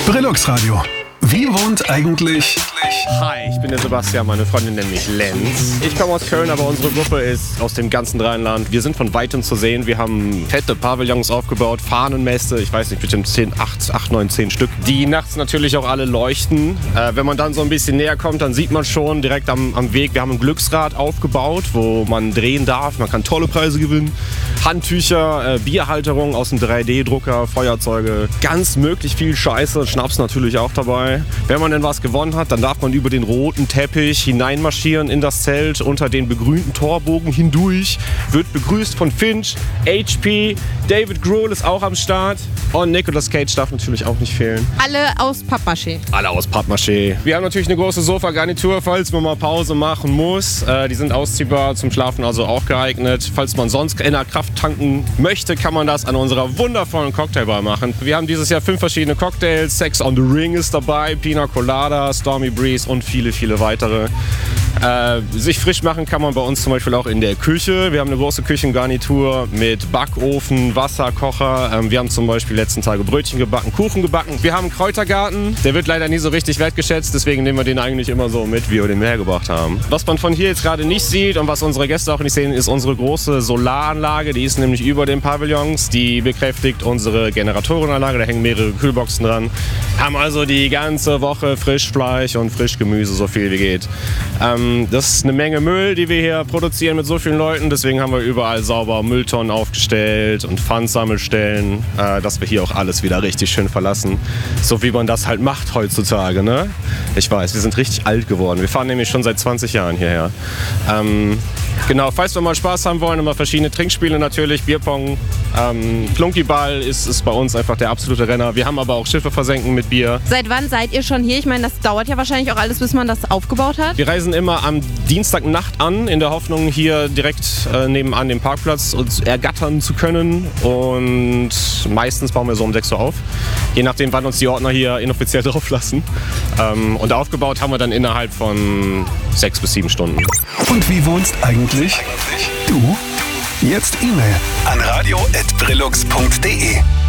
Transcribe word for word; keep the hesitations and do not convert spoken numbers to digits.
Brillux Radio. Wie wohnt eigentlich... Hi, ich bin der Sebastian, meine Freundin nennt mich Lenz. Ich komme aus Köln, aber unsere Gruppe ist aus dem ganzen Rheinland. Wir sind von Weitem zu sehen. Wir haben fette Pavillons aufgebaut, Fahnenmäste, ich weiß nicht, bestimmt zehn, acht, neun, zehn Stück, die nachts natürlich auch alle leuchten. Äh, wenn man dann so ein bisschen näher kommt, dann sieht man schon direkt am, am Weg, wir haben ein Glücksrad aufgebaut, wo man drehen darf. Man kann tolle Preise gewinnen. Handtücher, äh, Bierhalterungen aus dem drei D Drucker, Feuerzeuge, ganz möglich viel Scheiße, Schnaps natürlich auch dabei. Wenn man denn was gewonnen hat, dann darf man über den roten Teppich hineinmarschieren in das Zelt, unter den begrünten Torbogen hindurch, wird begrüßt von Finch, H P, David Grohl ist auch am Start und Nicolas Cage darf natürlich auch nicht fehlen. Alle aus Pappmaché. Alle aus Pappmaché. Wir haben natürlich eine große Sofagarnitur, falls man mal Pause machen muss. Äh, die sind ausziehbar, zum Schlafen also auch geeignet. Falls man sonst in der Kraft tanken möchte, kann man das an unserer wundervollen Cocktailbar machen. Wir haben dieses Jahr fünf verschiedene Cocktails. Sex on the Ring ist dabei, Pina Colada, Stormy Breeze und viele, viele weitere. Äh, sich frisch machen kann man bei uns zum Beispiel auch in der Küche. Wir haben eine große Küchengarnitur mit Backofen, Wasserkocher. Ähm, wir haben zum Beispiel letzten Tage Brötchen gebacken, Kuchen gebacken. Wir haben einen Kräutergarten. Der wird leider nie so richtig wertgeschätzt, deswegen nehmen wir den eigentlich immer so mit, wie wir den hergebracht haben. Was man von hier jetzt gerade nicht sieht und was unsere Gäste auch nicht sehen, ist unsere große Solaranlage. Die ist nämlich über den Pavillons. Die bekräftigt unsere Generatorenanlage. Da hängen mehrere Kühlboxen dran. Haben also die ganze Woche Frischfleisch und Frischgemüse, so viel wie geht. Ähm, das ist eine Menge Müll, die wir hier produzieren mit so vielen Leuten. Deswegen haben wir überall sauber Mülltonnen aufgestellt und Pfandsammelstellen, äh, dass wir hier auch alles wieder richtig schön verlassen. So wie man das halt macht heutzutage, ne? Ich weiß, wir sind richtig alt geworden. Wir fahren nämlich schon seit zwanzig Jahren hierher. Ähm, genau, falls wir mal Spaß haben wollen, immer verschiedene Trinkspiele natürlich, Bierpong, ähm, Flunkyball ist, ist bei uns einfach der absolute Renner. Wir haben aber auch Schiffe versenken mit Bier. Seit wann seid ihr schon hier? Ich meine, das dauert ja wahrscheinlich auch alles, bis man das aufgebaut hat. Wir reisen immer am Dienstagnacht an, in der Hoffnung, hier direkt äh, nebenan den Parkplatz uns ergattern zu können. Und meistens bauen wir so um sechs Uhr auf, je nachdem, wann uns die Ordner hier inoffiziell drauf lassen. Ähm, und aufgebaut haben wir dann innerhalb von sechs bis sieben Stunden. Und wie wohnst eigentlich du? Jetzt E-Mail an radio at brillux punkt de.